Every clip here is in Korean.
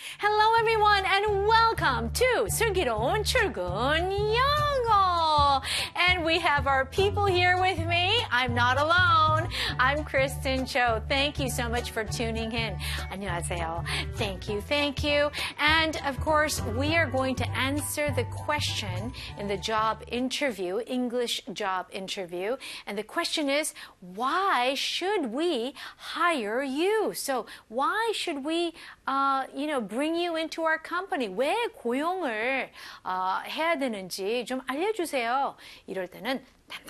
Hello everyone and welcome to 슬기로운 출근 영어. And we have our people here with me. I'm not alone. I'm Kristen Cho. Thank you so much for tuning in. 안녕하세요. Thank you, thank you. And of course, we are going to answer the question in the job interview, English job interview. And the question is, why should we hire you? So why should we, bring you into our company? 왜 고용을 해야 되는지 좀 알려주세요. 이럴 때는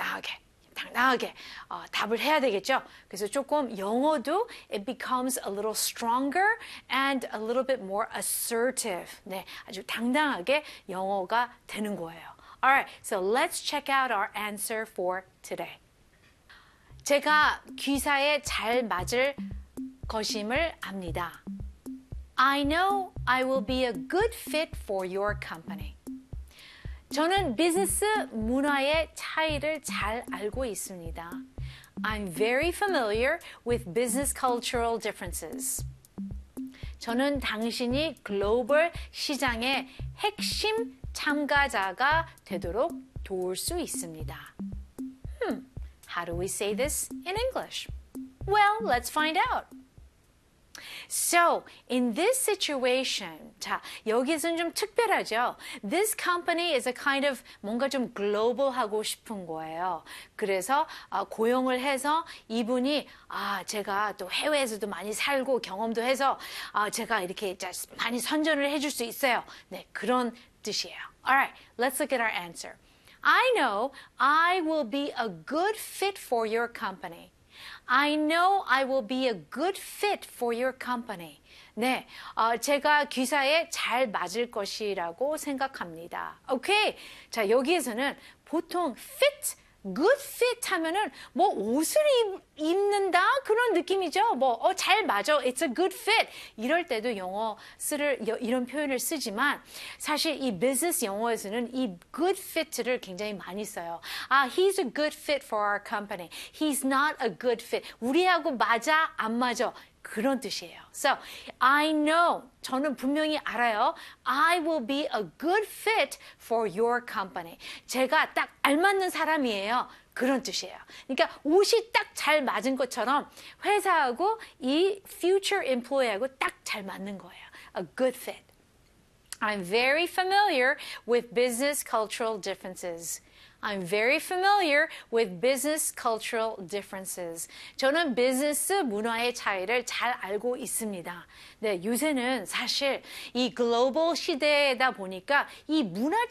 당당하게 답을 해야 되겠죠. 그래서 조금 영어도 it becomes a little stronger and a little bit more assertive. 네, 아주 당당하게 영어가 되는 거예요. Alright, so let's check out our answer for today. 제가 귀사에 잘 맞을 것임을 압니다. I know I will be a good fit for your company. 저는 비즈니스 문화의 차이를 잘 알고 있습니다. I'm very familiar with business cultural differences. 저는 당신이 글로벌 시장의 핵심 참가자가 되도록 도울 수 있습니다. How do we say this in English? Well, let's find out. So, in this situation, 자, 여기서는 좀 특별하죠. This company is a kind of 뭔가 좀 글로벌 하고 싶은 거예요. 그래서 고용을 해서 이분이 제가 또 해외에서도 많이 살고 경험도 해서 제가 이렇게 많이 선전을 해줄 수 있어요. 네, 그런 뜻이에요. Alright, let's look at our answer. I know I will be a good fit for your company. I know I will be a good fit for your company. 네, 제가 귀사에 잘 맞을 것이라고 생각합니다. 오케이. 자, 여기에서는 보통 fit, good fit 하면은 뭐 옷을 입는다 그런 느낌이죠. 잘 맞아. It's a good fit. 이럴 때도 이런 표현을 쓰지만 사실 이 비즈니스 영어에서는 이 good fit를 굉장히 많이 써요. He's a good fit for our company. He's not a good fit. 우리하고 맞아, 안 맞아. 그런 뜻이에요. So, I know. 저는 분명히 알아요. I will be a good fit for your company. 제가 딱 알맞는 사람이에요. 그런 뜻이에요. 그러니까 옷이 딱 잘 맞은 것처럼 회사하고 이 future employee하고 딱 잘 맞는 거예요. A good fit. I'm very familiar with business cultural differences. I'm very familiar with business cultural differences. 저는 비즈니스 문화의 차이를 잘 알고 있습니다. 네, 요새는 사실 이 글로벌 시대다 보니까 이 문화